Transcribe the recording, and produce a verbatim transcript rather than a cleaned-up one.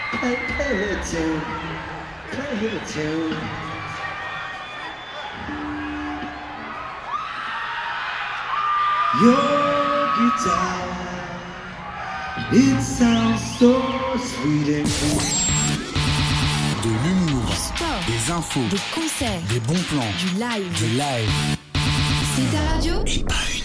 Play, play a little tune. Play a little tune. Your guitar, it sounds so sweet and cool. De l'humour, du sport, des infos, des concerts, des bons plans, du live. du live. C'est ta radio ? Et pas une.